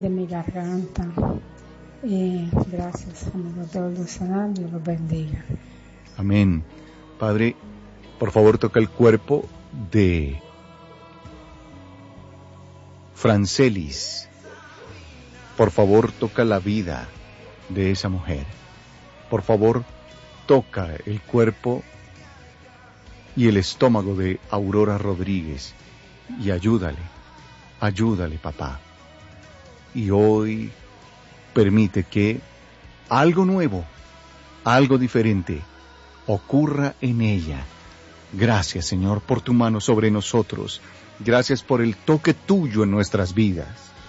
de mi garganta. Gracias, amigo Teodusanal, Dios los bendiga. Amén. Padre, por favor toca el cuerpo de Francelis. Por favor toca la vida de esa mujer. Por favor toca el cuerpo y el estómago de Aurora Rodríguez y ayúdale, papá. Y hoy permite que algo nuevo, algo diferente ocurra en ella. Gracias, Señor, por tu mano sobre nosotros. Gracias por el toque tuyo en nuestras vidas.